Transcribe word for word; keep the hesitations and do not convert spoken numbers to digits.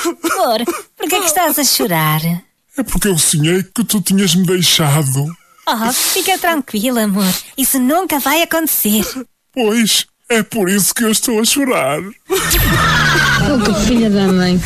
Amor, por que é que estás a chorar? É porque eu sonhei que tu tinhas-me deixado. Oh, fica tranquila, amor. Isso nunca vai acontecer. Pois, é por isso que eu estou a chorar. Oh, que filha da mãe.